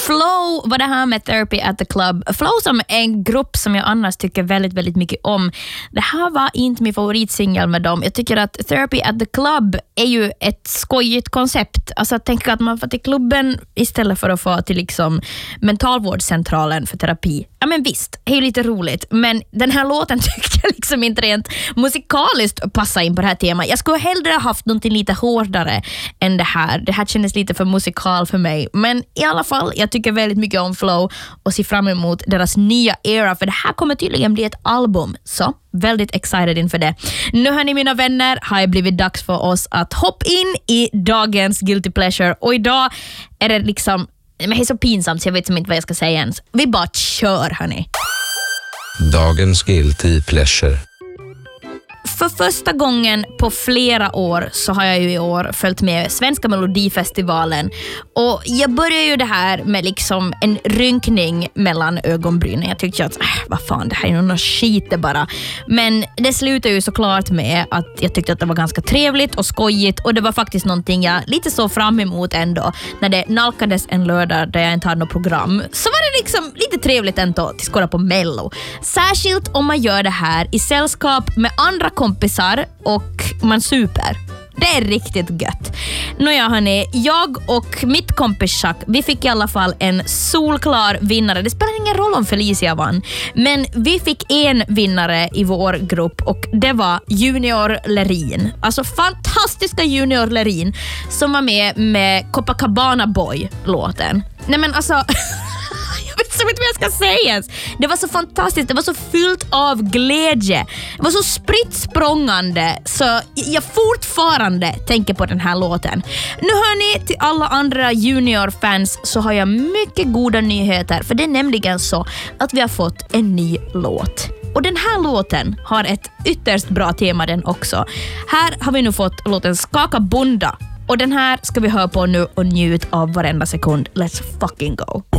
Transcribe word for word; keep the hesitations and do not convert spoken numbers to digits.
Flow var det här med Therapy at the Club. Flow som är en grupp som jag annars tycker väldigt, väldigt mycket om. Det här var inte min favoritsingel med dem. Jag tycker att Therapy at the Club är ju ett skojigt koncept. Alltså att tänka att man får till klubben istället för att få till liksom mentalvårdscentralen för terapi. Ja men visst, det är ju lite roligt. Men den här låten tyckte jag liksom inte rent musikaliskt passa in på det här temat. Jag skulle hellre ha haft någonting lite hårdare än det här. Det här kändes lite för musikal för mig. Men i alla fall, jag tycker väldigt mycket om Flow och ser fram emot deras nya era. För det här kommer tydligen bli ett album. Så, väldigt excited inför det. Nu hörni mina vänner, har det blivit dags för oss att hoppa in i dagens Guilty Pleasure. Och idag är det liksom, men det är så pinsamt så jag vet inte vad jag ska säga ens. Vi bara kör hörni. Dagens Guilty Pleasure. För första gången på flera år så har jag ju i år följt med Svenska Melodifestivalen. Och jag började ju det här med liksom en rynkning mellan ögonbrynen. Jag tyckte att, äh, vad fan, det här är någon skit bara. Men det slutade ju såklart med att jag tyckte att det var ganska trevligt och skojigt. Och det var faktiskt någonting jag lite så fram emot ändå. När det nalkades en lördag där jag inte hade något program, så var det liksom lite trevligt ändå att skåda på Mello. Särskilt om man gör det här i sällskap med andra kompisar och man super. Det är riktigt gött. Nåja hörni, jag och mitt kompis Chuck, vi fick i alla fall en solklar vinnare. Det spelar ingen roll om Felicia vann. Men vi fick en vinnare i vår grupp och det var Junior Lerin. Alltså fantastiska Junior Lerin som var med med Copacabana Boy-låten. Nej men alltså... Jag vet inte vad jag ska säga. Det var så fantastiskt, det var så fyllt av glädje. Det var så spritt språngande. Så jag fortfarande tänker på den här låten. Nu hör ni till alla andra juniorfans så har jag mycket goda nyheter. För det är nämligen så att vi har fått en ny låt. Och den här låten har ett ytterst bra tema den också. Här har vi nu fått låten Skaka Bunda. Och den här ska vi höra på nu och njut av varenda sekund. Let's fucking go.